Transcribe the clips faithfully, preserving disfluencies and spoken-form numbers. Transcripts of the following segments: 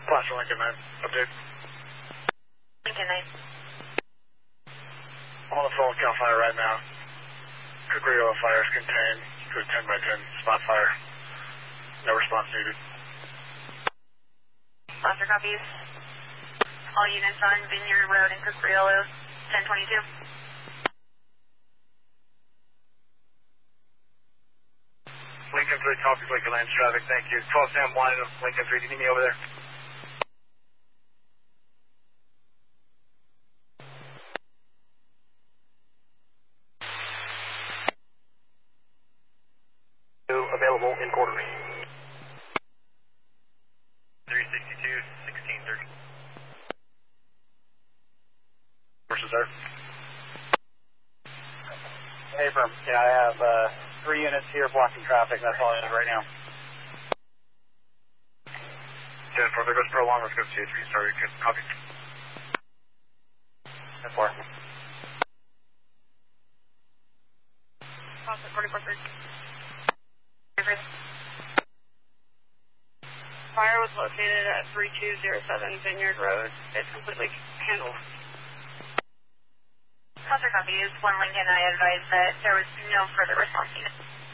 Placer Lincoln nine. Update. Lincoln nine. I'm on the phone with Cal Fire right now. Cucurullo fire is contained to a ten by ten spot fire. No response needed. Placer copies. All units on Vineyard Road in Cucurullo, ten twenty-two. Lincoln three copies, Lincoln Lance traffic, thank you. twelve Sam one, Lincoln three, do you need me over there? Available in quarters. three sixty-two, sixteen thirty. Versus there. Hey, firm. Yeah, I have uh, three units here blocking traffic. That's all I have right now. ten four, there goes per alarm. Let's go to C three. Sorry, good copy. ten four. Placer forty-four three. Fire was located at three two zero seven Vineyard Road. It's completely handled. Placer copies. One Lincoln, I advised that there was no further response needed.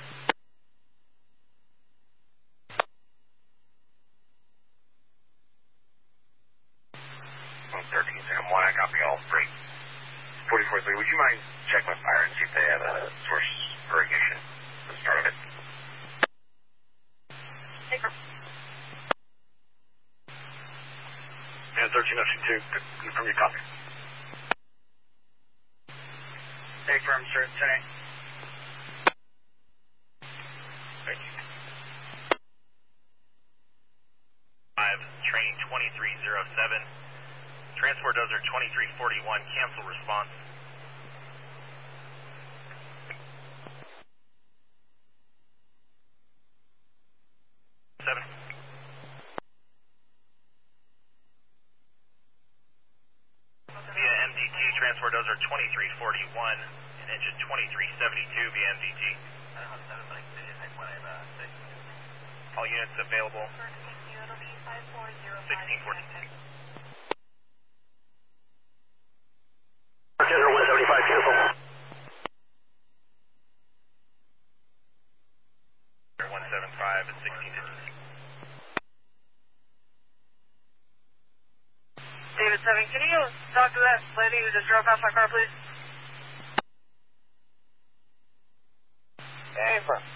thirteen Sam one, I copy all three. forty-four three, would you mind check my fire and see if they have a source irrigation at the start of it? And thirteen oh two, confirm your copy. Hey, firm, sir. ten eight. Thank you. five, training twenty-three oh seven. Transport dozer twenty-three forty-one, cancel response. seven. Via M D T, transport dozer twenty-three forty-one, and engine twenty-three seventy-two via M D T. All units available. sixteen fourteen. one seventy-five, beautiful. one seventy-five and sixteen digits. David seven, can you talk to that lady who just drove past my car, please? Hey, firm.